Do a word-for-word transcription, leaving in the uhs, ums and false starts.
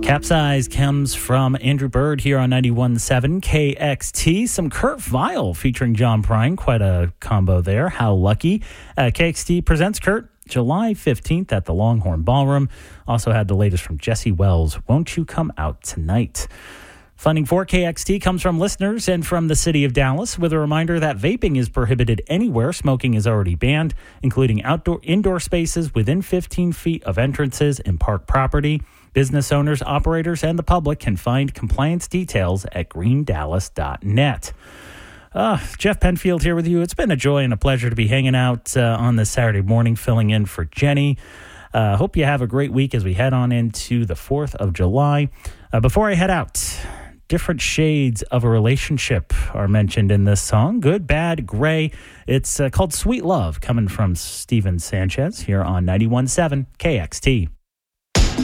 Capsize comes from Andrew Bird here on ninety-one point seven K X T. Some Kurt Vile featuring John Prine. Quite a combo there. How lucky. Uh, K X T presents Kurt July fifteenth at the Longhorn Ballroom. Also had the latest from Jesse Wells. Won't you come out tonight? Funding for K X T comes from listeners and from the city of Dallas, with a reminder that vaping is prohibited anywhere smoking is already banned, including outdoor indoor spaces within fifteen feet of entrances in park property. Business owners, operators, and the public can find compliance details at green dallas dot net. Uh, Jeff Penfield here with you. It's been a joy and a pleasure to be hanging out uh, on this Saturday morning, filling in for Jenny. Uh, hope you have a great week as we head on into the fourth of July. Uh, before I head out, different shades of a relationship are mentioned in this song. Good, bad, gray. It's uh, called Sweet Love, coming from Steven Sanchez here on ninety-one point seven K X T.